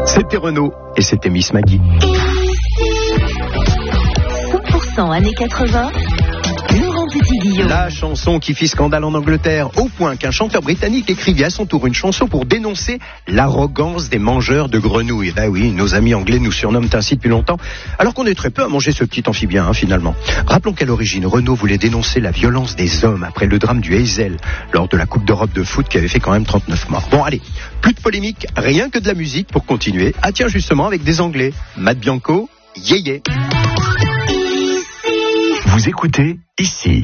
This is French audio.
C'était Renaud et c'était Miss Maggie. 100% années 80. Laurent Petit-Guillaume. La chanson qui fit scandale en Angleterre, au point qu'un chanteur britannique écrivit à son tour une chanson pour dénoncer l'arrogance des mangeurs de grenouilles. Ben oui, nos amis anglais nous surnomment ainsi depuis longtemps, alors qu'on est très peu à manger ce petit amphibien, finalement. Rappelons qu'à l'origine, Renaud voulait dénoncer la violence des hommes après le drame du Heysel, lors de la Coupe d'Europe de foot qui avait fait quand même 39 morts. Bon, allez, plus de polémique, rien que de la musique pour continuer. Ah tiens, justement, avec des Anglais. Matt Bianco, yeah yeah. Vous écoutez ici.